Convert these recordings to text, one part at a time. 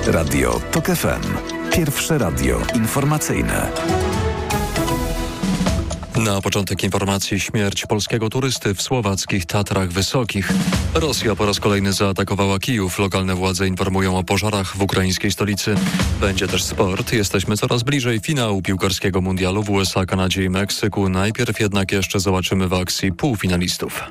Radio TOK FM. Pierwsze radio informacyjne. Na początek informacji: śmierć polskiego turysty w słowackich Tatrach Wysokich. Rosja po raz kolejny zaatakowała Kijów. Lokalne władze informują o pożarach w ukraińskiej stolicy. Będzie też sport. Jesteśmy coraz bliżej finału piłkarskiego mundialu w USA, Kanadzie i Meksyku. Najpierw jednak jeszcze zobaczymy w akcji półfinalistów.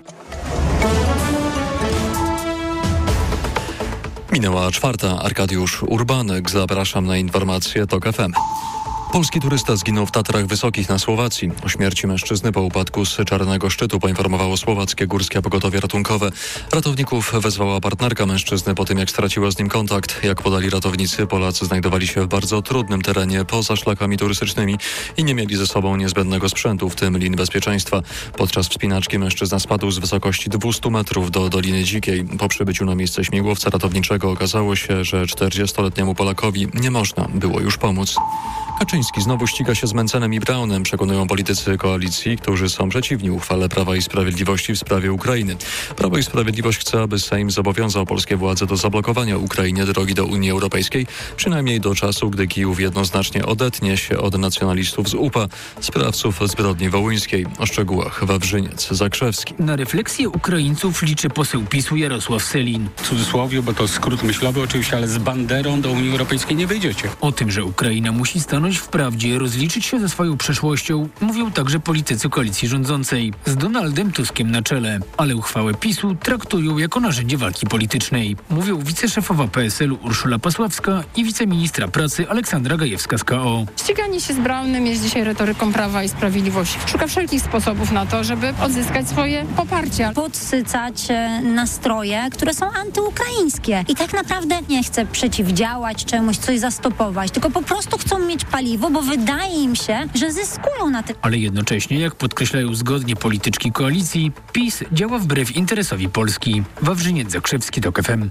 Minęła 4:00. Arkadiusz Urbanek. Zapraszam na informacje TOK FM. Polski turysta zginął w Tatrach Wysokich na Słowacji. O śmierci mężczyzny po upadku z Czarnego Szczytu poinformowało słowackie Górskie Pogotowie Ratunkowe. Ratowników wezwała partnerka mężczyzny po tym, jak straciła z nim kontakt. Jak podali ratownicy, Polacy znajdowali się w bardzo trudnym terenie poza szlakami turystycznymi i nie mieli ze sobą niezbędnego sprzętu, w tym lin bezpieczeństwa. Podczas wspinaczki mężczyzna spadł z wysokości 200 metrów do Doliny Dzikiej. Po przybyciu na miejsce śmigłowca ratowniczego okazało się, że 40-letniemu Polakowi nie można było już pomóc. Kaczyński znowu ściga się z Mencenem i Braunem, przekonują politycy koalicji, którzy są przeciwni uchwale Prawa i Sprawiedliwości w sprawie Ukrainy. Prawo i Sprawiedliwość chce, aby Sejm zobowiązał polskie władze do zablokowania Ukrainie drogi do Unii Europejskiej, przynajmniej do czasu, gdy Kijów jednoznacznie odetnie się od nacjonalistów z UPA, sprawców zbrodni wołyńskiej. O szczegółach Wawrzyniec Zakrzewski. Na refleksję Ukraińców liczy poseł PiS-u Jarosław Sellin. W cudzysłowie, bo to skrót myślowy oczywiście, ale z banderą do Unii Europejskiej nie wyjdziecie. O tym, że Ukraina musi stanąć w prawdzie, rozliczyć się ze swoją przeszłością, mówią także politycy koalicji rządzącej z Donaldem Tuskiem na czele. Ale uchwałę PiS-u traktują jako narzędzie walki politycznej. Mówią wiceszefowa PSL-u Urszula Pasławska i wiceministra pracy Aleksandra Gajewska z KO. Ściganie się z Braunem jest dzisiaj retoryką Prawa i Sprawiedliwości. Szuka wszelkich sposobów na to, żeby odzyskać swoje poparcie. Podsycać nastroje, które są antyukraińskie. I tak naprawdę nie chce przeciwdziałać czemuś, coś zastopować, tylko po prostu chcą mieć paliwo, bo wydaje im się, że zyskują na tym. Ale jednocześnie, jak podkreślają zgodnie polityczki koalicji, PiS działa wbrew interesowi Polski. Wawrzyniec Zakrzewski, TOK FM.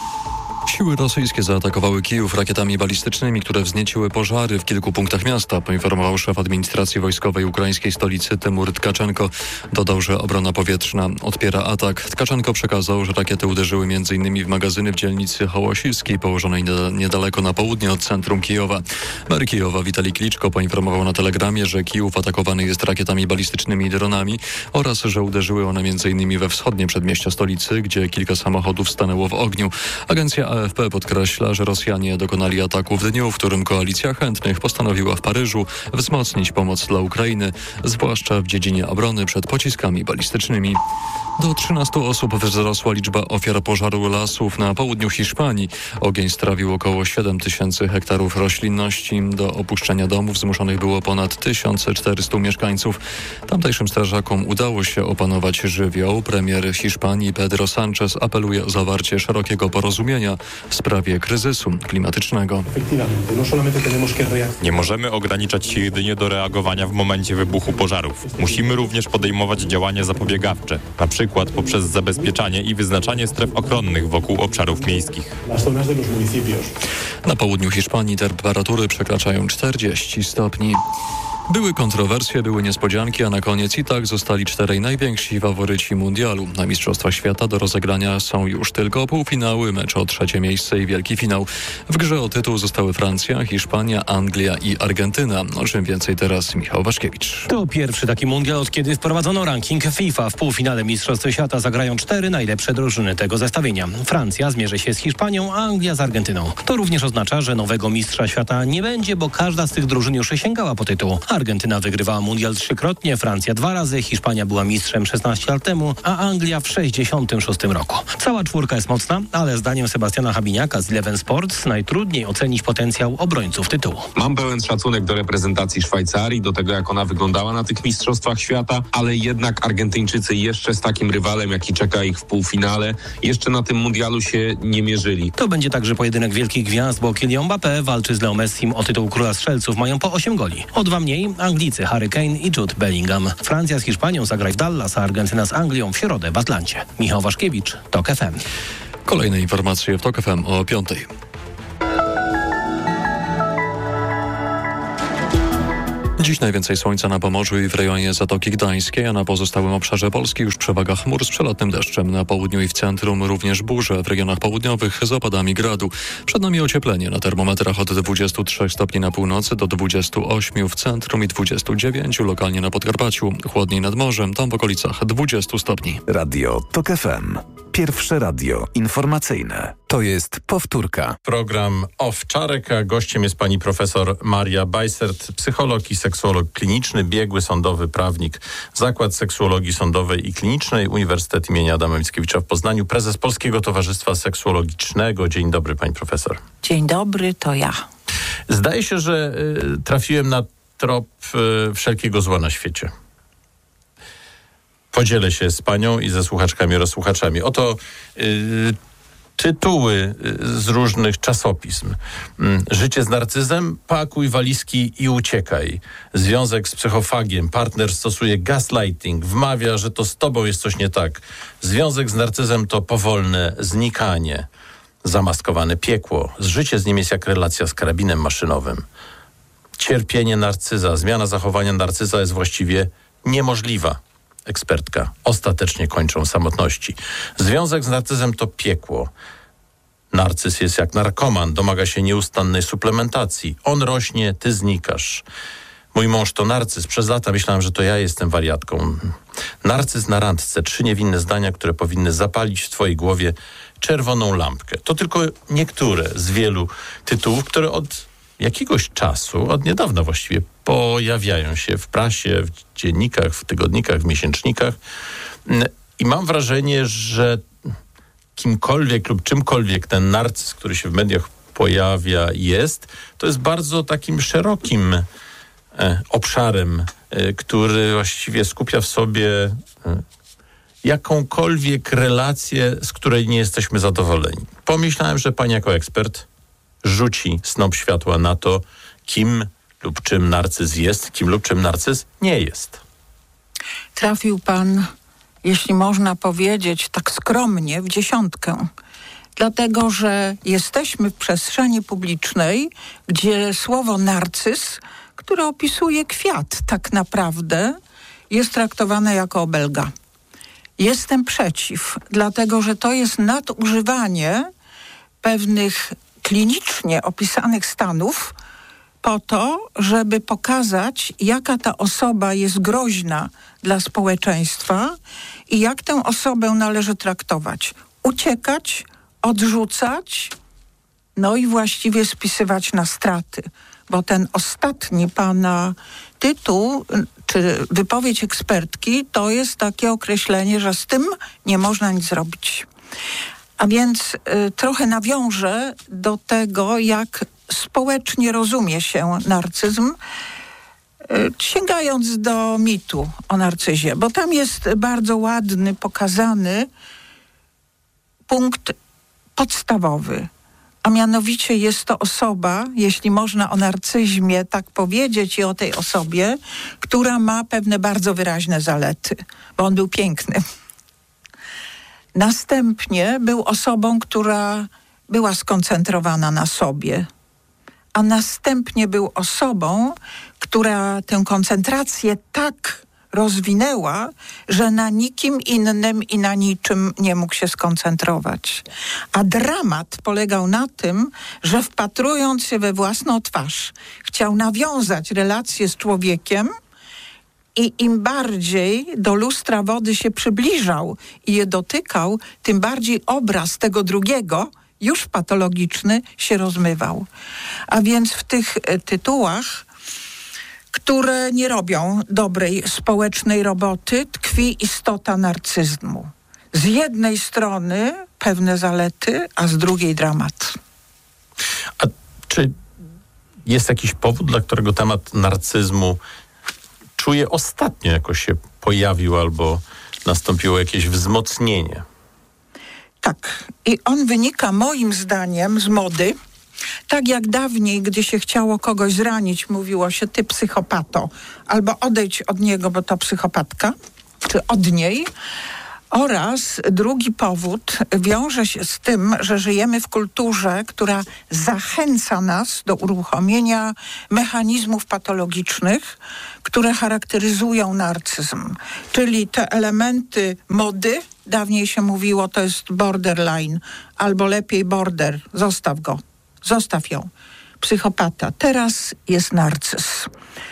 Siły rosyjskie zaatakowały Kijów rakietami balistycznymi, które wznieciły pożary w kilku punktach miasta, poinformował szef administracji wojskowej ukraińskiej stolicy Tymur Tkaczenko. Dodał, że obrona powietrzna odpiera atak. Tkaczenko przekazał, że rakiety uderzyły m.in. w magazyny w dzielnicy Hołosiwskiej, położonej niedaleko na południe od centrum Kijowa. Mer Kijowa Witalij Kliczko poinformował na telegramie, że Kijów atakowany jest rakietami balistycznymi i dronami oraz, że uderzyły one m.in. we wschodnie przedmieścia stolicy, gdzie kilka samochodów stanęło w ogniu. Agencja AFP podkreśla, że Rosjanie dokonali ataku w dniu, w którym koalicja chętnych postanowiła w Paryżu wzmocnić pomoc dla Ukrainy, zwłaszcza w dziedzinie obrony przed pociskami balistycznymi. Do 13 osób wzrosła liczba ofiar pożaru lasów na południu Hiszpanii. Ogień strawił około 7 000 hektarów roślinności. Do opuszczenia domów zmuszonych było ponad 1400 mieszkańców. Tamtejszym strażakom udało się opanować żywioł. Premier Hiszpanii Pedro Sánchez apeluje o zawarcie szerokiego porozumienia w sprawie kryzysu klimatycznego. Nie możemy ograniczać się jedynie do reagowania w momencie wybuchu pożarów. Musimy również podejmować działania zapobiegawcze, na przykład poprzez zabezpieczanie i wyznaczanie stref ochronnych wokół obszarów miejskich. Na południu Hiszpanii temperatury przekraczają 40 stopni. Były kontrowersje, były niespodzianki, a na koniec i tak zostali 4 najwięksi faworyci mundialu. Na Mistrzostwa Świata do rozegrania są już tylko półfinały, mecz o 3. miejsce i wielki finał. W grze o tytuł zostały Francja, Hiszpania, Anglia i Argentyna. O czym więcej teraz Michał Waszkiewicz. To pierwszy taki mundial, od kiedy wprowadzono ranking FIFA. W półfinale Mistrzostw Świata zagrają 4 najlepsze drużyny tego zestawienia. Francja zmierzy się z Hiszpanią, a Anglia z Argentyną. To również oznacza, że nowego mistrza świata nie będzie, bo każda z tych drużyn już sięgała po tytuł. Argentyna wygrywała mundial 3-krotnie, Francja 2 razy, Hiszpania była mistrzem 16 lat temu, a Anglia w 66 roku. Cała czwórka jest mocna, ale zdaniem Sebastiana Habiniaka z Eleven Sports najtrudniej ocenić potencjał obrońców tytułu. Mam pełen szacunek do reprezentacji Szwajcarii, do tego jak ona wyglądała na tych mistrzostwach świata, ale jednak Argentyńczycy jeszcze z takim rywalem, jaki czeka ich w półfinale, jeszcze na tym mundialu się nie mierzyli. To będzie także pojedynek wielkich gwiazd, bo Kylian Mbappé walczy z Leo Messim o tytuł króla strzelców, mają po 8 goli. O 2 mniej Anglicy Harry Kane i Jude Bellingham. Francja z Hiszpanią zagra w Dallas, a Argentyna z Anglią w środę w Atlancie. Michał Waszkiewicz, TOK FM. Kolejne informacje w TOK FM o 5:00. Dziś najwięcej słońca na Pomorzu i w rejonie Zatoki Gdańskiej, a na pozostałym obszarze Polski już przewaga chmur z przelotnym deszczem. Na południu i w centrum również burze, w regionach południowych z opadami gradu. Przed nami ocieplenie na termometrach od 23 stopni na północy do 28 w centrum i 29 lokalnie na Podkarpaciu. Chłodniej nad morzem, tam w okolicach 20 stopni. Radio TOK FM. Pierwsze radio informacyjne. To jest powtórka. Program Owczarek, a gościem jest pani profesor Maria Bajsert, psycholog i seksuolog kliniczny, biegły sądowy prawnik, Zakład Seksuologii Sądowej i Klinicznej, Uniwersytet imienia Adama Mickiewicza w Poznaniu, prezes Polskiego Towarzystwa Seksuologicznego. Dzień dobry, pani profesor. Dzień dobry, to ja. Zdaje się, że trafiłem na trop wszelkiego zła na świecie. Podzielę się z panią i ze słuchaczkami oraz słuchaczami. Oto tytuły z różnych czasopism. Życie z narcyzem, pakuj walizki i uciekaj. Związek z psychofagiem, partner stosuje gaslighting, wmawia, że to z tobą jest coś nie tak. Związek z narcyzem to powolne znikanie. Zamaskowane piekło. Życie z nim jest jak relacja z karabinem maszynowym. Cierpienie narcyza, zmiana zachowania narcyza jest właściwie niemożliwa. Ekspertka. Ostatecznie kończą samotności. Związek z narcyzem to piekło. Narcyz jest jak narkoman, domaga się nieustannej suplementacji. On rośnie, ty znikasz. Mój mąż to narcyz. Przez lata myślałem, że to ja jestem wariatką. Narcyz na randce. 3 niewinne zdania, które powinny zapalić w twojej głowie czerwoną lampkę. To tylko niektóre z wielu tytułów, które od jakiegoś czasu, od niedawna właściwie, pojawiają się w prasie, w dziennikach, w tygodnikach, w miesięcznikach. I mam wrażenie, że kimkolwiek lub czymkolwiek ten narcyz, który się w mediach pojawia, to jest bardzo takim szerokim obszarem, który właściwie skupia w sobie jakąkolwiek relację, z której nie jesteśmy zadowoleni. Pomyślałem, że pani jako ekspert rzuci snop światła na to, kim lub czym narcyz jest, kim lub czym narcyz nie jest. Trafił pan, jeśli można powiedzieć tak skromnie, w 10. Dlatego, że jesteśmy w przestrzeni publicznej, gdzie słowo narcyz, które opisuje kwiat tak naprawdę, jest traktowane jako obelga. Jestem przeciw, dlatego, że to jest nadużywanie pewnych klinicznie opisanych stanów po to, żeby pokazać, jaka ta osoba jest groźna dla społeczeństwa i jak tę osobę należy traktować. Uciekać, odrzucać, no i właściwie spisywać na straty. Bo ten ostatni pana tytuł, czy wypowiedź ekspertki, to jest takie określenie, że z tym nie można nic zrobić. A więc trochę nawiążę do tego, jak społecznie rozumie się narcyzm, sięgając do mitu o narcyzie, bo tam jest bardzo ładny, pokazany punkt podstawowy, a mianowicie jest to osoba, jeśli można o narcyzmie tak powiedzieć i o tej osobie, która ma pewne bardzo wyraźne zalety, bo on był piękny. Następnie był osobą, która była skoncentrowana na sobie, a następnie był osobą, która tę koncentrację tak rozwinęła, że na nikim innym i na niczym nie mógł się skoncentrować. A dramat polegał na tym, że wpatrując się we własną twarz, chciał nawiązać relację z człowiekiem i im bardziej do lustra wody się przybliżał i je dotykał, tym bardziej obraz tego drugiego, już patologiczny, się rozmywał. A więc w tych tytułach, które nie robią dobrej społecznej roboty, tkwi istota narcyzmu. Z jednej strony pewne zalety, a z drugiej dramat. A czy jest jakiś powód, dla którego temat narcyzmu czuję ostatnio jakoś się pojawił albo nastąpiło jakieś wzmocnienie? Tak. I on wynika moim zdaniem z mody. Tak jak dawniej, gdy się chciało kogoś zranić, mówiło się ty psychopato, albo odejdź od niego, bo to psychopatka, czy od niej. Oraz drugi powód wiąże się z tym, że żyjemy w kulturze, która zachęca nas do uruchomienia mechanizmów patologicznych, które charakteryzują narcyzm. Czyli te elementy mody, dawniej się mówiło, to jest borderline, albo lepiej border, zostaw go, zostaw ją. Psychopata. Teraz jest narcyz.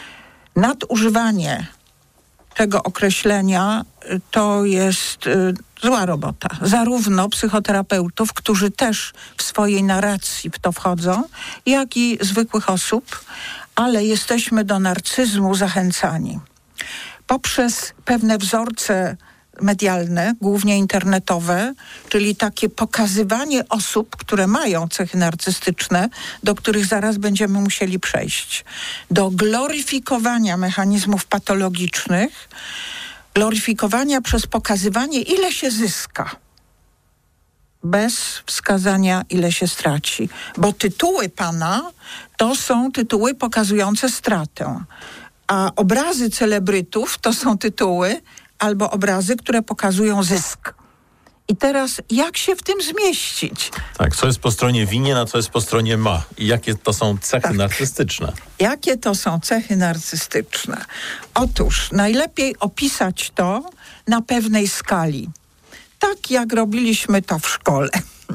Nadużywanie tego określenia to jest zła robota. Zarówno psychoterapeutów, którzy też w swojej narracji w to wchodzą, jak i zwykłych osób, ale jesteśmy do narcyzmu zachęcani poprzez pewne wzorce medialne, głównie internetowe, czyli takie pokazywanie osób, które mają cechy narcystyczne, do których zaraz będziemy musieli przejść, do gloryfikowania mechanizmów patologicznych, gloryfikowania przez pokazywanie, ile się zyska, bez wskazania, ile się straci. Bo tytuły pana to są tytuły pokazujące stratę, a obrazy celebrytów to są tytuły albo obrazy, które pokazują zysk. I teraz jak się w tym zmieścić? Tak, co jest po stronie winien, a co jest po stronie ma? I jakie to są cechy narcystyczne? Jakie to są cechy narcystyczne? Otóż najlepiej opisać to na pewnej skali. Tak jak robiliśmy to w szkole.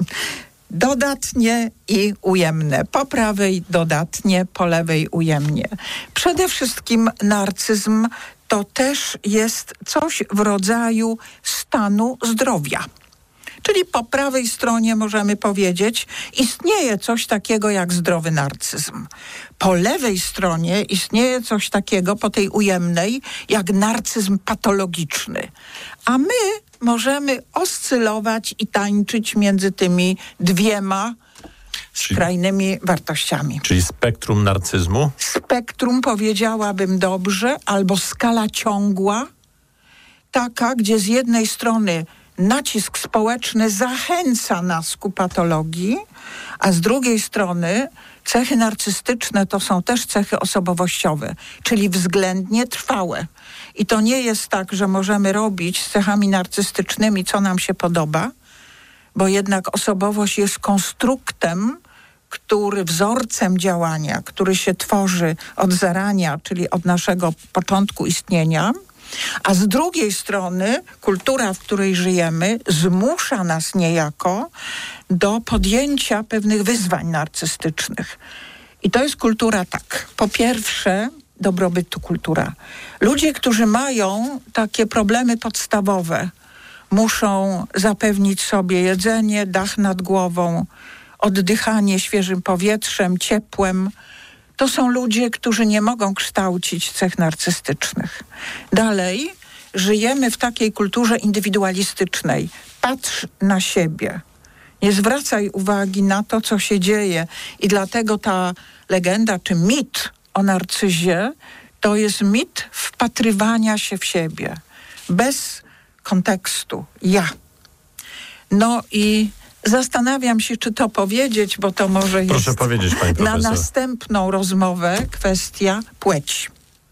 Dodatnie i ujemne. Po prawej dodatnie, po lewej ujemnie. Przede wszystkim narcyzm to też jest coś w rodzaju stanu zdrowia. Czyli po prawej stronie możemy powiedzieć, istnieje coś takiego jak zdrowy narcyzm. Po lewej stronie istnieje coś takiego, po tej ujemnej, jak narcyzm patologiczny. A my możemy oscylować i tańczyć między tymi dwiema skrajnymi wartościami. Czyli spektrum narcyzmu? Spektrum, powiedziałabym dobrze, albo skala ciągła, taka, gdzie z jednej strony nacisk społeczny zachęca nas ku patologii, a z drugiej strony cechy narcystyczne to są też cechy osobowościowe, czyli względnie trwałe. I to nie jest tak, że możemy robić z cechami narcystycznymi, co nam się podoba, bo jednak osobowość jest konstruktem, wzorcem działania, który się tworzy od zarania, czyli od naszego początku istnienia, a z drugiej strony kultura, w której żyjemy, zmusza nas niejako do podjęcia pewnych wyzwań narcystycznych. I to jest kultura po pierwsze, dobrobytu kultura. Ludzie, którzy mają takie problemy podstawowe, muszą zapewnić sobie jedzenie, dach nad głową, oddychanie świeżym powietrzem, ciepłem. To są ludzie, którzy nie mogą kształcić cech narcystycznych. Dalej, żyjemy w takiej kulturze indywidualistycznej. Patrz na siebie. Nie zwracaj uwagi na to, co się dzieje. I dlatego ta legenda czy mit o narcyzie to jest mit wpatrywania się w siebie. Bez kontekstu. Ja. No i zastanawiam się, czy to powiedzieć, bo to może Proszę jest powiedzieć, pani profesor. Na następną rozmowę kwestia płci.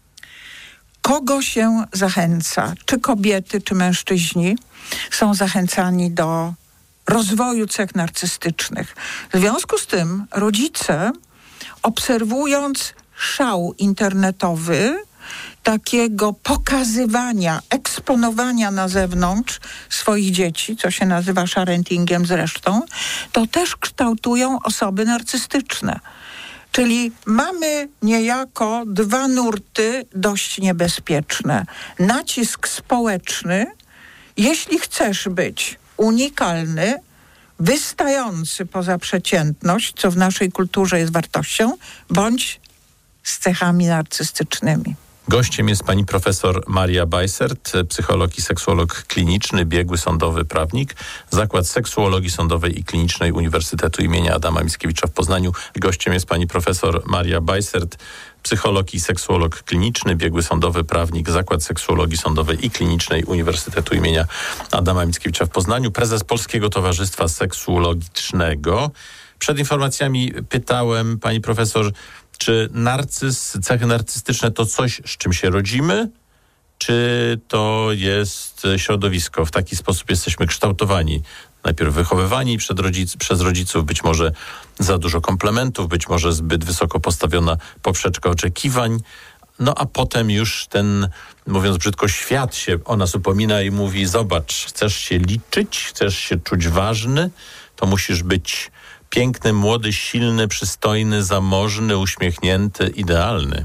Kogo się zachęca? Czy kobiety, czy mężczyźni są zachęcani do rozwoju cech narcystycznych? W związku z tym rodzice, obserwując szał internetowy, takiego pokazywania, eksponowania na zewnątrz swoich dzieci, co się nazywa sharentingiem zresztą, to też kształtują osoby narcystyczne. Czyli mamy niejako dwa nurty dość niebezpieczne. Nacisk społeczny, jeśli chcesz być unikalny, wystający poza przeciętność, co w naszej kulturze jest wartością, bądź z cechami narcystycznymi. Gościem jest pani profesor Maria Bajsert, psycholog i seksuolog kliniczny, biegły sądowy prawnik, Zakład Seksuologii Sądowej i Klinicznej Uniwersytetu im. Adama Mickiewicza w Poznaniu. Gościem jest pani profesor Maria Bajsert, psycholog i seksuolog kliniczny, biegły sądowy prawnik, Zakład Seksuologii Sądowej i Klinicznej Uniwersytetu im. Adama Mickiewicza w Poznaniu, prezes Polskiego Towarzystwa Seksuologicznego. Przed informacjami pytałem pani profesor, czy cechy narcystyczne to coś, z czym się rodzimy, czy to jest środowisko. W taki sposób jesteśmy kształtowani. Najpierw wychowywani przez rodziców, być może za dużo komplementów, być może zbyt wysoko postawiona poprzeczka oczekiwań. No a potem już ten, mówiąc brzydko, świat się o nas upomina i mówi: zobacz, chcesz się liczyć, chcesz się czuć ważny, to musisz być piękny, młody, silny, przystojny, zamożny, uśmiechnięty, idealny.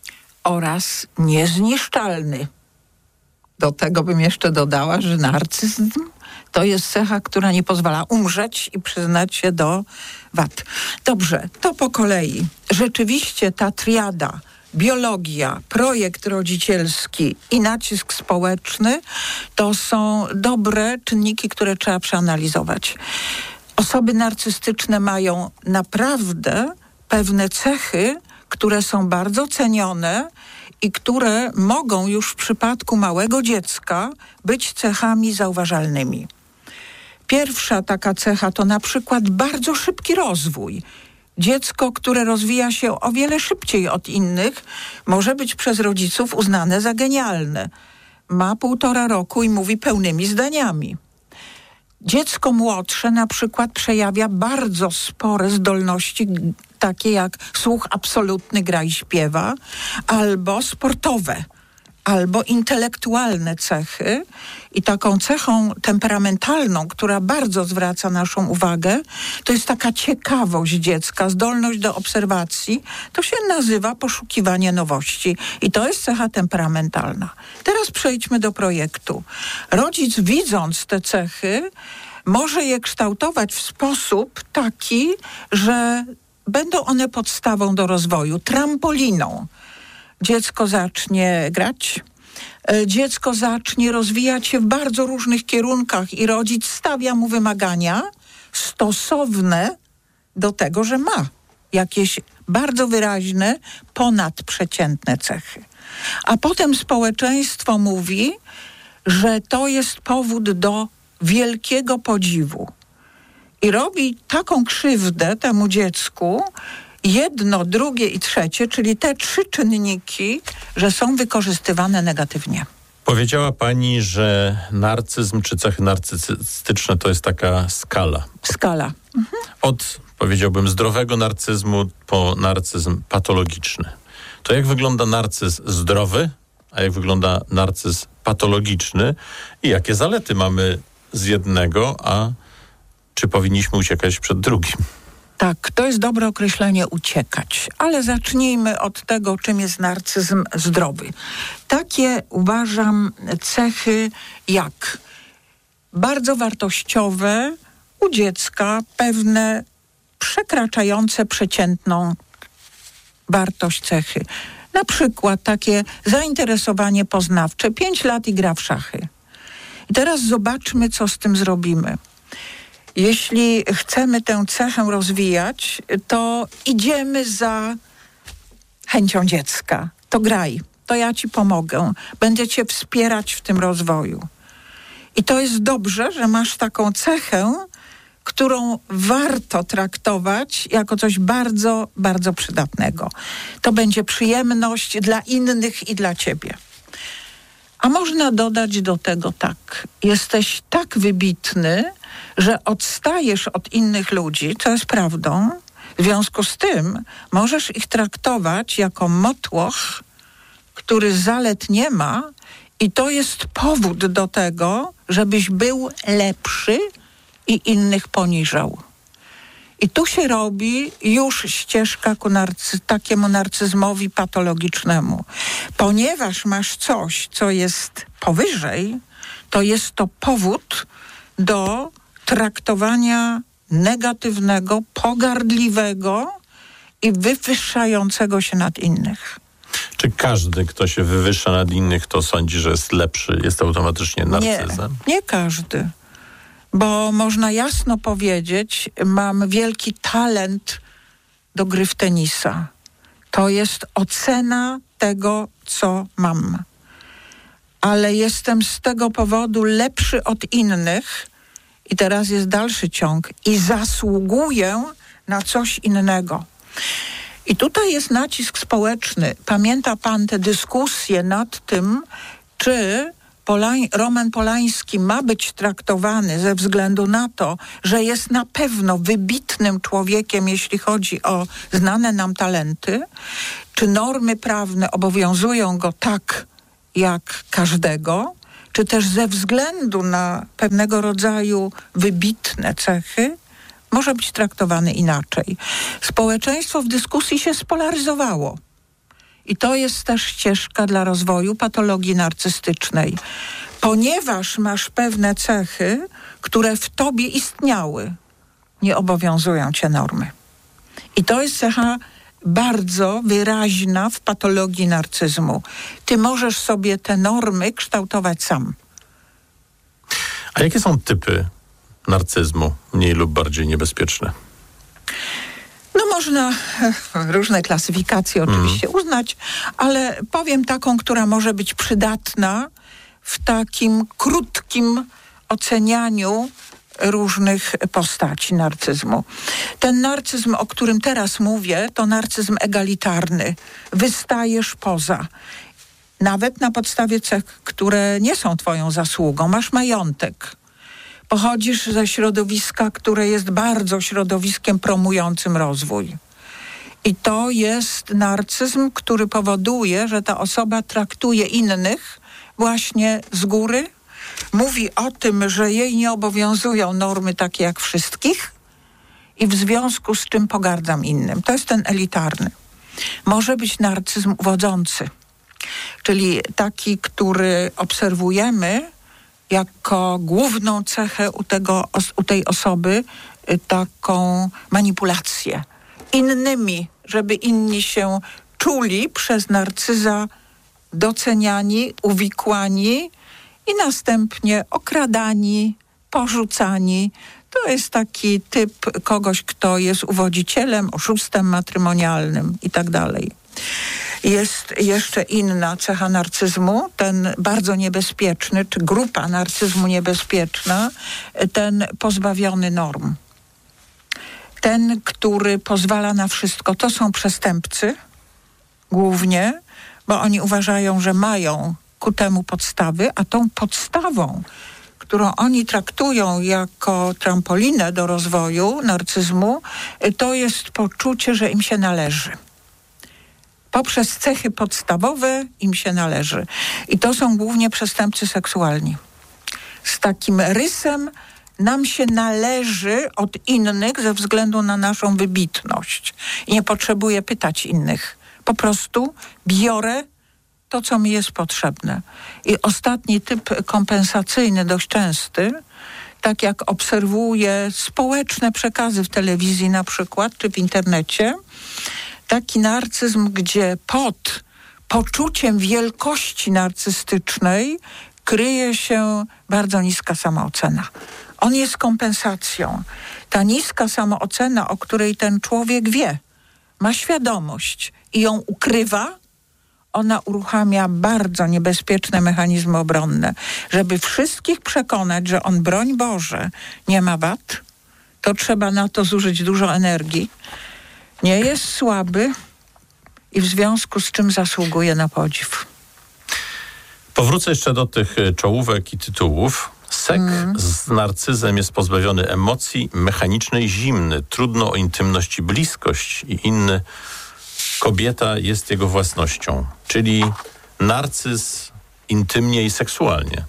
Oraz niezniszczalny. Do tego bym jeszcze dodała, że narcyzm to jest cecha, która nie pozwala umrzeć i przyznać się do wad. Dobrze, to po kolei. Rzeczywiście ta triada, biologia, projekt rodzicielski i nacisk społeczny to są dobre czynniki, które trzeba przeanalizować. Osoby narcystyczne mają naprawdę pewne cechy, które są bardzo cenione i które mogą już w przypadku małego dziecka być cechami zauważalnymi. Pierwsza taka cecha to na przykład bardzo szybki rozwój. Dziecko, które rozwija się o wiele szybciej od innych, może być przez rodziców uznane za genialne. Ma 1,5 roku i mówi pełnymi zdaniami. Dziecko młodsze na przykład przejawia bardzo spore zdolności, takie jak słuch absolutny, gra i śpiewa, albo sportowe, albo intelektualne cechy. I taką cechą temperamentalną, która bardzo zwraca naszą uwagę, to jest taka ciekawość dziecka, zdolność do obserwacji. To się nazywa poszukiwanie nowości. I to jest cecha temperamentalna. Teraz przejdźmy do projektu. Rodzic, widząc te cechy, może je kształtować w sposób taki, że będą one podstawą do rozwoju, trampoliną. Dziecko zacznie grać, dziecko zacznie rozwijać się w bardzo różnych kierunkach i rodzic stawia mu wymagania stosowne do tego, że ma jakieś bardzo wyraźne, ponadprzeciętne cechy. A potem społeczeństwo mówi, że to jest powód do wielkiego podziwu. I robi taką krzywdę temu dziecku, jedno, drugie i trzecie, czyli te 3 czynniki, że są wykorzystywane negatywnie. Powiedziała pani, że narcyzm czy cechy narcystyczne to jest taka skala. Skala. Od, powiedziałbym, zdrowego narcyzmu po narcyzm patologiczny. To jak wygląda narcyzm zdrowy, a jak wygląda narcyzm patologiczny i jakie zalety mamy z jednego, a czy powinniśmy uciekać przed drugim? Tak, to jest dobre określenie uciekać, ale zacznijmy od tego, czym jest narcyzm zdrowy. Takie uważam cechy jak bardzo wartościowe u dziecka, pewne przekraczające przeciętną wartość cechy. Na przykład takie zainteresowanie poznawcze, 5 lat i gra w szachy. I teraz zobaczmy, co z tym zrobimy. Jeśli chcemy tę cechę rozwijać, to idziemy za chęcią dziecka. To graj, to ja ci pomogę, będę cię wspierać w tym rozwoju. I to jest dobrze, że masz taką cechę, którą warto traktować jako coś bardzo, bardzo przydatnego. To będzie przyjemność dla innych i dla ciebie. A można dodać do tego tak. Jesteś tak wybitny, że odstajesz od innych ludzi, co jest prawdą. W związku z tym możesz ich traktować jako motłoch, który zalet nie ma i to jest powód do tego, żebyś był lepszy i innych poniżał. I tu się robi już ścieżka ku takiemu narcyzmowi patologicznemu. Ponieważ masz coś, co jest powyżej, to jest to powód do traktowania negatywnego, pogardliwego i wywyższającego się nad innych. Czy każdy, kto się wywyższa nad innych, to sądzi, że jest lepszy, jest automatycznie narcyzem? Nie każdy. Bo można jasno powiedzieć, mam wielki talent do gry w tenisa. To jest ocena tego, co mam. Ale jestem z tego powodu lepszy od innych i teraz jest dalszy ciąg i zasługuję na coś innego. I tutaj jest nacisk społeczny. Pamięta pan te dyskusje nad tym, czy Roman Polański ma być traktowany ze względu na to, że jest na pewno wybitnym człowiekiem, jeśli chodzi o znane nam talenty, czy normy prawne obowiązują go tak jak każdego, czy też ze względu na pewnego rodzaju wybitne cechy może być traktowany inaczej. Społeczeństwo w dyskusji się spolaryzowało. I to jest też ścieżka dla rozwoju patologii narcystycznej. Ponieważ masz pewne cechy, które w tobie istniały, nie obowiązują cię normy. I to jest cecha bardzo wyraźna w patologii narcyzmu. Ty możesz sobie te normy kształtować sam. A jakie są typy narcyzmu, mniej lub bardziej niebezpieczne? No można różne klasyfikacje oczywiście uznać, ale powiem taką, która może być przydatna w takim krótkim ocenianiu różnych postaci narcyzmu. Ten narcyzm, o którym teraz mówię, to narcyzm egalitarny. Wystajesz poza. Nawet na podstawie cech, które nie są twoją zasługą. Masz majątek. Pochodzisz ze środowiska, które jest bardzo środowiskiem promującym rozwój. I to jest narcyzm, który powoduje, że ta osoba traktuje innych właśnie z góry, mówi o tym, że jej nie obowiązują normy takie jak wszystkich i w związku z czym pogardzam innym. To jest ten elitarny. Może być narcyzm uwodzący, czyli taki, który obserwujemy jako główną cechę u tej osoby taką manipulację innymi, żeby inni się czuli przez narcyza doceniani, uwikłani i następnie okradani, porzucani. To jest taki typ kogoś, kto jest uwodzicielem, oszustem matrymonialnym i tak dalej. Jest jeszcze inna cecha narcyzmu, ten bardzo niebezpieczny, czy grupa narcyzmu niebezpieczna, ten pozbawiony norm. Ten, który pozwala na wszystko. To są przestępcy głównie, bo oni uważają, że mają ku temu podstawy, a tą podstawą, którą oni traktują jako trampolinę do rozwoju narcyzmu, to jest poczucie, że im się należy. Poprzez cechy podstawowe im się należy. I to są głównie przestępcy seksualni. Z takim rysem nam się należy od innych ze względu na naszą wybitność. I nie potrzebuję pytać innych. Po prostu biorę to, co mi jest potrzebne. I ostatni typ kompensacyjny, dość częsty, tak jak obserwuję społeczne przekazy w telewizji na przykład, czy w internecie, taki narcyzm, gdzie pod poczuciem wielkości narcystycznej kryje się bardzo niska samoocena. On jest kompensacją. Ta niska samoocena, o której ten człowiek wie, ma świadomość i ją ukrywa, ona uruchamia bardzo niebezpieczne mechanizmy obronne. Żeby wszystkich przekonać, że on, broń Boże, nie ma wad, to trzeba na to zużyć dużo energii. Nie jest słaby i w związku z czym zasługuje na podziw. Powrócę jeszcze do tych czołówek i tytułów. Sek z narcyzem jest pozbawiony emocji, mechaniczny i zimny. Trudno o intymność i bliskość i inny. Kobieta jest jego własnością. Czyli narcyz intymnie i seksualnie.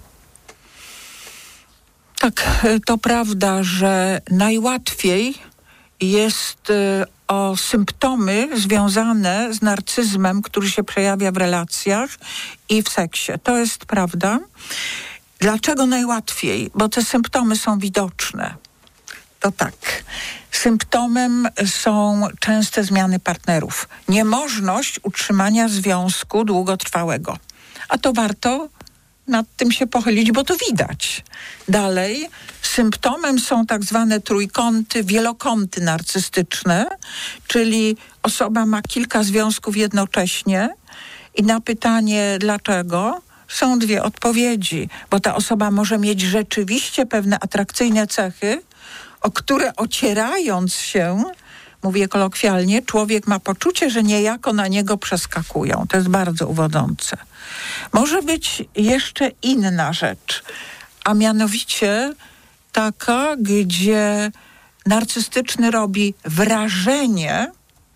Tak, to prawda, że najłatwiej jest o symptomy związane z narcyzmem, który się przejawia w relacjach i w seksie. To jest prawda. Dlaczego najłatwiej? Bo te symptomy są widoczne. To tak. Symptomem są częste zmiany partnerów. Niemożność utrzymania związku długotrwałego. A to warto nad tym się pochylić, bo to widać. Dalej, symptomem są tak zwane trójkąty, wielokąty narcystyczne, czyli osoba ma kilka związków jednocześnie i na pytanie dlaczego są dwie odpowiedzi, bo ta osoba może mieć rzeczywiście pewne atrakcyjne cechy, o które ocierając się mówię kolokwialnie, człowiek ma poczucie, że niejako na niego przeskakują. To jest bardzo uwodzące. Może być jeszcze inna rzecz, a mianowicie taka, gdzie narcystyczny robi wrażenie,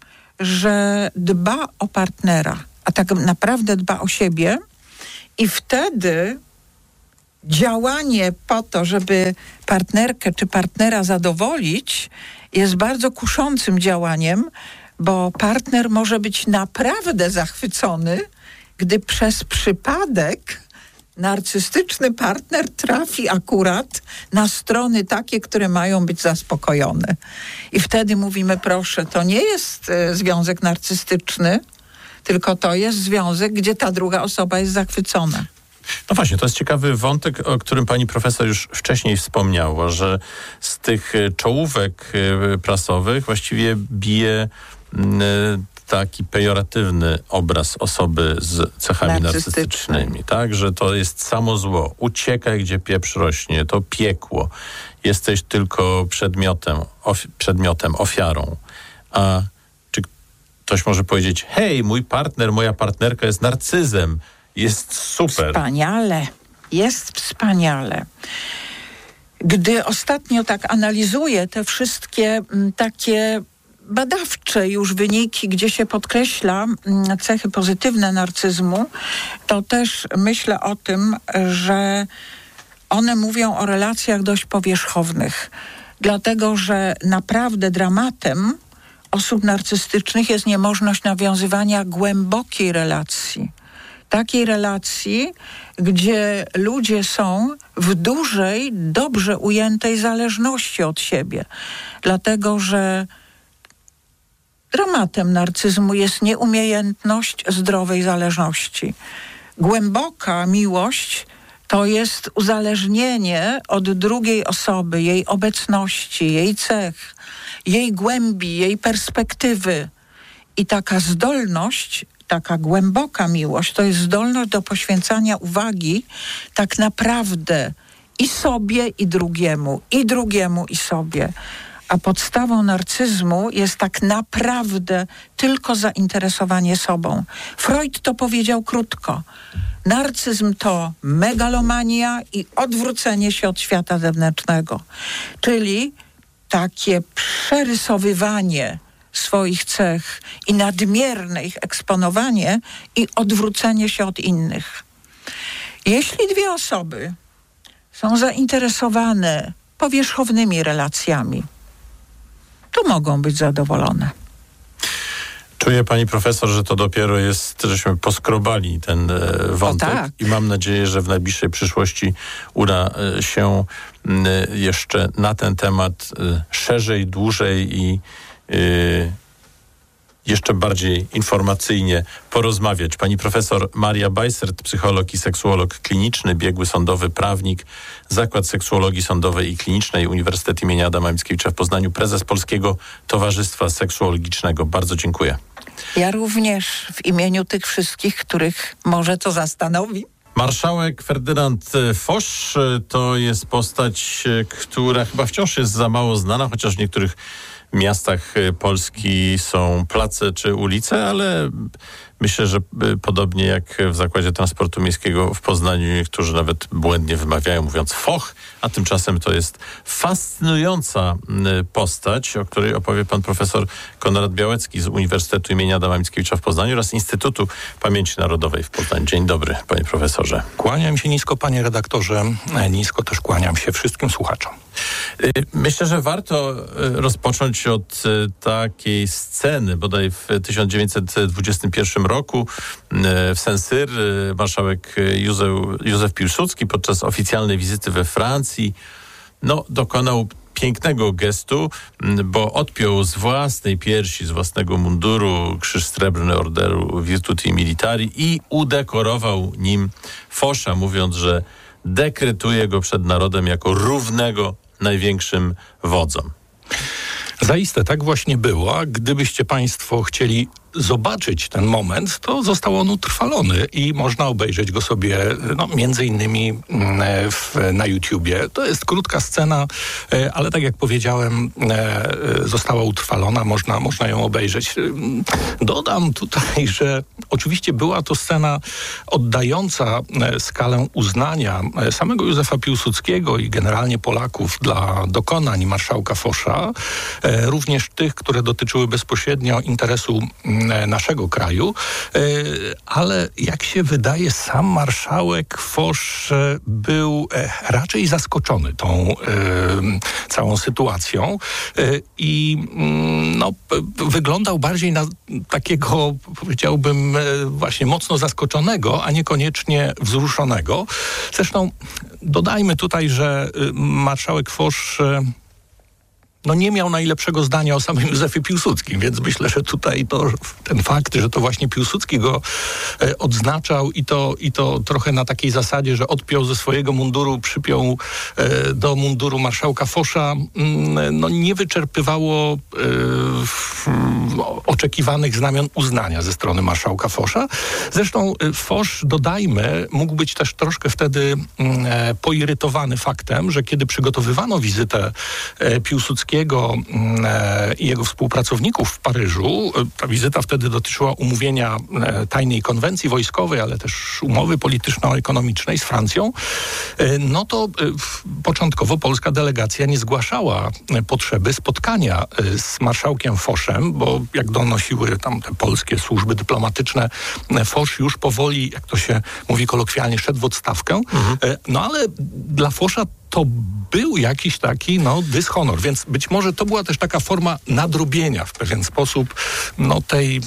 że dba o partnera, a tak naprawdę dba o siebie i wtedy działanie po to, żeby partnerkę czy partnera zadowolić, jest bardzo kuszącym działaniem, bo partner może być naprawdę zachwycony, gdy przez przypadek narcystyczny partner trafi akurat na strony takie, które mają być zaspokojone. I wtedy mówimy, proszę, to nie jest związek narcystyczny, tylko to jest związek, gdzie ta druga osoba jest zachwycona. No właśnie, to jest ciekawy wątek, o którym pani profesor już wcześniej wspomniała, że z tych czołówek prasowych właściwie bije taki pejoratywny obraz osoby z cechami narcystycznymi, tak? Że to jest samo zło. Uciekaj, gdzie pieprz rośnie, to piekło. Jesteś tylko przedmiotem, ofiarą. A czy ktoś może powiedzieć, hej, mój partner, moja partnerka jest narcyzem, jest super. Jest wspaniale. Gdy ostatnio tak analizuję te wszystkie takie badawcze już wyniki, gdzie się podkreśla cechy pozytywne narcyzmu, to też myślę o tym, że one mówią o relacjach dość powierzchownych. Dlatego, że naprawdę dramatem osób narcystycznych jest niemożność nawiązywania głębokiej relacji. Takiej relacji, gdzie ludzie są w dużej, dobrze ujętej zależności od siebie. Dlatego, że dramatem narcyzmu jest nieumiejętność zdrowej zależności. Głęboka miłość to jest uzależnienie od drugiej osoby, jej obecności, jej cech, jej głębi, jej perspektywy. I taka zdolność, taka głęboka miłość, to jest zdolność do poświęcania uwagi tak naprawdę i sobie, i drugiemu, i sobie. A podstawą narcyzmu jest tak naprawdę tylko zainteresowanie sobą. Freud to powiedział krótko. Narcyzm to megalomania i odwrócenie się od świata zewnętrznego. Czyli takie przerysowywanie swoich cech i nadmierne ich eksponowanie i odwrócenie się od innych. Jeśli dwie osoby są zainteresowane powierzchownymi relacjami, to mogą być zadowolone. Czuję, pani profesor, że to dopiero jest, żeśmy poskrobali ten wątek i mam nadzieję, że w najbliższej przyszłości uda się jeszcze na ten temat szerzej, dłużej i jeszcze bardziej informacyjnie porozmawiać. Pani profesor Maria Bajsert, psycholog i seksuolog kliniczny, biegły sądowy, prawnik, Zakład Seksuologii Sądowej i Klinicznej, Uniwersytet im. Adama Mickiewicza w Poznaniu, prezes Polskiego Towarzystwa Seksuologicznego. Bardzo dziękuję. Ja również w imieniu tych wszystkich, których może to zastanowi. Marszałek Ferdynand Foch to jest postać, która chyba wciąż jest za mało znana, chociaż w niektórych miastach Polski są place czy ulice, ale myślę, że podobnie jak w Zakładzie Transportu Miejskiego w Poznaniu niektórzy nawet błędnie wymawiają, mówiąc Foch, a tymczasem to jest fascynująca postać, o której opowie pan profesor Konrad Białecki z Uniwersytetu im. Adama Mickiewicza w Poznaniu oraz Instytutu Pamięci Narodowej w Poznaniu. Dzień dobry, panie profesorze. Kłaniam się nisko, panie redaktorze. Nisko też kłaniam się wszystkim słuchaczom. Myślę, że warto rozpocząć od takiej sceny, bodaj w 1921 roku w Saint-Cyr marszałek Józef Piłsudski podczas oficjalnej wizyty we Francji dokonał pięknego gestu, bo odpiął z własnej piersi, z własnego munduru krzyż srebrny Orderu Virtuti Militari i udekorował nim Fosza, mówiąc, że dekretuje go przed narodem jako równego największym wodzom. Zaiste tak właśnie było. Gdybyście państwo chcieli zobaczyć ten moment, to został on utrwalony i można obejrzeć go sobie między innymi na YouTubie. To jest krótka scena, ale tak jak powiedziałem, została utrwalona, można ją obejrzeć. Dodam tutaj, że oczywiście była to scena oddająca skalę uznania samego Józefa Piłsudskiego i generalnie Polaków dla dokonań marszałka Fosza, również tych, które dotyczyły bezpośrednio interesu naszego kraju, ale jak się wydaje, sam marszałek Fosz był raczej zaskoczony tą całą sytuacją i wyglądał bardziej na takiego, powiedziałbym, właśnie mocno zaskoczonego, a niekoniecznie wzruszonego. Zresztą dodajmy tutaj, że marszałek Fosz nie miał najlepszego zdania o samym Józefie Piłsudskim, więc myślę, że tutaj ten fakt, że to właśnie Piłsudski go odznaczał i to trochę na takiej zasadzie, że odpiął ze swojego munduru, przypiął do munduru marszałka Fosza, nie wyczerpywało oczekiwanych znamion uznania ze strony marszałka Fosza. Zresztą Fosz, dodajmy, mógł być też troszkę wtedy poirytowany faktem, że kiedy przygotowywano wizytę Piłsudskiego i jego współpracowników w Paryżu. Ta wizyta wtedy dotyczyła umówienia tajnej konwencji wojskowej, ale też umowy polityczno-ekonomicznej z Francją. To początkowo polska delegacja nie zgłaszała potrzeby spotkania z marszałkiem Foszem, bo jak donosiły tam te polskie służby dyplomatyczne, Fosz już powoli, jak to się mówi kolokwialnie, szedł w odstawkę. Ale dla Fosza to był jakiś taki dyshonor, więc być może to była też taka forma nadrobienia w pewien sposób tej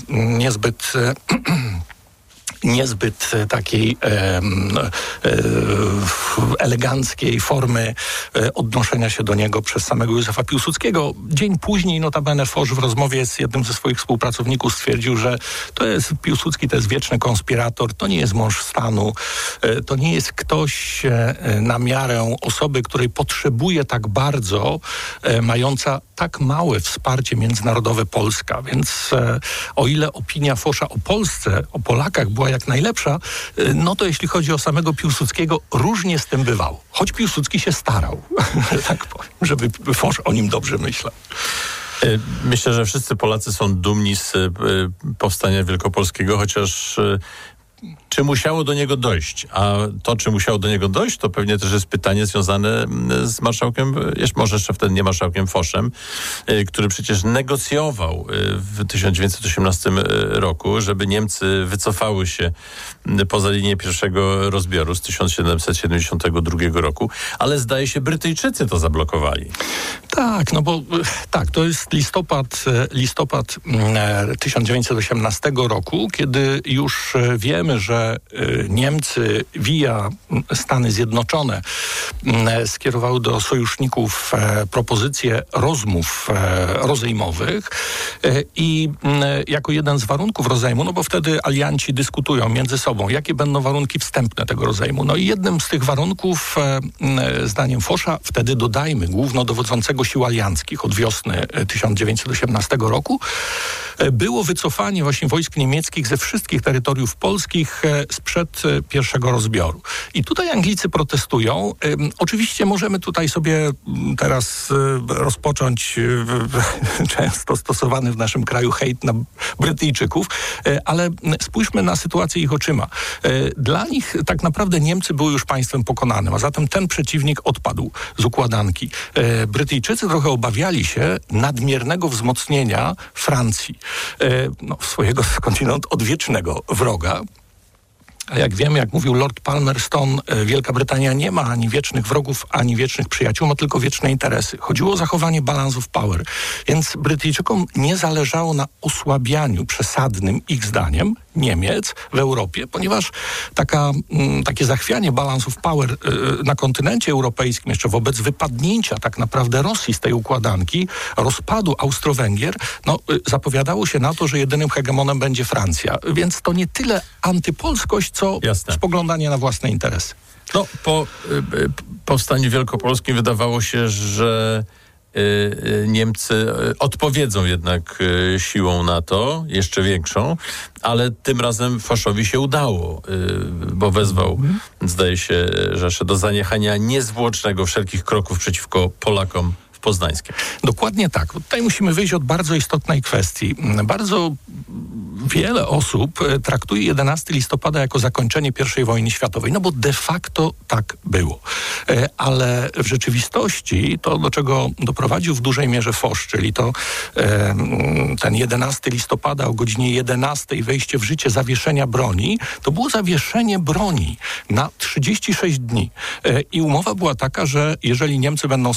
niezbyt takiej eleganckiej formy odnoszenia się do niego przez samego Józefa Piłsudskiego. Dzień później notabene Fosz w rozmowie z jednym ze swoich współpracowników stwierdził, że Piłsudski to jest wieczny konspirator, to nie jest mąż stanu, to nie jest ktoś na miarę osoby, której potrzebuje tak bardzo, mająca tak małe wsparcie międzynarodowe Polska. Więc o ile opinia Fosza o Polsce, o Polakach była jak najlepsza, to jeśli chodzi o samego Piłsudskiego, różnie z tym bywało. Choć Piłsudski się starał, tak powiem, żeby Fosz o nim dobrze myślał. Myślę, że wszyscy Polacy są dumni z powstania wielkopolskiego, chociaż czy musiało do niego dojść? A to, czy musiało do niego dojść, to pewnie też jest pytanie związane z marszałkiem, może jeszcze wtedy nie marszałkiem Foszem, który przecież negocjował w 1918 roku, żeby Niemcy wycofały się poza linię pierwszego rozbioru z 1772 roku, ale zdaje się Brytyjczycy to zablokowali. Tak, to jest listopad 1918 roku, kiedy już wiemy, że Niemcy via Stany Zjednoczone skierowały do sojuszników propozycję rozmów rozejmowych i jako jeden z warunków rozejmu, bo wtedy alianci dyskutują między sobą, jakie będą warunki wstępne tego rozejmu. I jednym z tych warunków, zdaniem Fosza, wtedy dodajmy, głównodowodzącego sił alianckich od wiosny 1918 roku, było wycofanie właśnie wojsk niemieckich ze wszystkich terytoriów polskich sprzed pierwszego rozbioru. I tutaj Anglicy protestują. Oczywiście możemy tutaj sobie teraz rozpocząć często stosowany w naszym kraju hejt na Brytyjczyków, ale spójrzmy na sytuację ich oczyma. Dla nich tak naprawdę Niemcy były już państwem pokonanym, a zatem ten przeciwnik odpadł z układanki. Brytyjczycy trochę obawiali się nadmiernego wzmocnienia Francji, swojego skądinąd odwiecznego wroga. A jak wiemy, jak mówił Lord Palmerston, Wielka Brytania nie ma ani wiecznych wrogów, ani wiecznych przyjaciół, ma tylko wieczne interesy. Chodziło o zachowanie balance of power. Więc Brytyjczykom nie zależało na osłabianiu przesadnym, ich zdaniem, Niemiec w Europie, ponieważ takie zachwianie balance of power na kontynencie europejskim, jeszcze wobec wypadnięcia tak naprawdę Rosji z tej układanki, rozpadu Austro-Węgier, zapowiadało się na to, że jedynym hegemonem będzie Francja. Więc to nie tyle antypolskość, co spoglądanie na własne interesy. Po powstaniu wielkopolskim wydawało się, że Niemcy odpowiedzą jednak siłą NATO, jeszcze większą, ale tym razem Foszowi się udało, bo wezwał, zdaje się, Rzeszę do zaniechania niezwłocznego wszelkich kroków przeciwko Polakom w Poznańskiem. Dokładnie tak. Tutaj musimy wyjść od bardzo istotnej kwestii. Bardzo wiele osób traktuje 11 listopada jako zakończenie I wojny światowej, no bo de facto tak było. Ale w rzeczywistości to, do czego doprowadził w dużej mierze Foch, czyli to ten 11 listopada o godzinie 11 wejście w życie zawieszenia broni, to było zawieszenie broni na 36 dni. I umowa była taka, że jeżeli Niemcy będą